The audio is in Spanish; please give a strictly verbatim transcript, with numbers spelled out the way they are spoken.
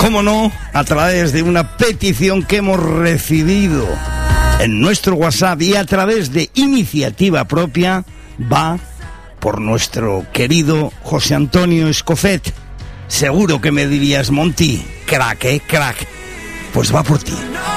cómo no, a través de una petición que hemos recibido en nuestro WhatsApp y a través de iniciativa propia, va por nuestro querido José Antonio Escofet. Seguro que me dirías, Monty, crack, eh, crack. Pues va por ti.